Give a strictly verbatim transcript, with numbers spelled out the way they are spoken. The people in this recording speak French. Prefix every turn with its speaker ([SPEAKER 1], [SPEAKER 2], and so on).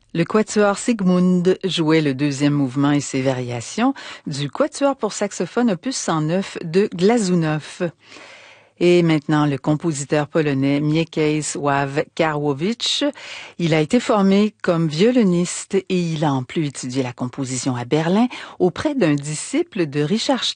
[SPEAKER 1] Le quatuor Sigmund jouait le deuxième mouvement et ses variations du quatuor pour saxophone opus cent neuf de Glazunov. Et maintenant, le compositeur polonais Miekiej Sław-Karłowicz. Il a été formé comme violoniste et il a en plus étudié la composition à Berlin auprès d'un disciple de Richard